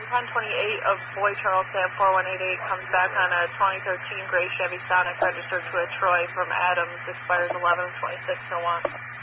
1028 of Boy Charles Sam 4188 comes back on a 2013 gray Chevy Sonic registered to a Troy from Adams, expires 11/26/01.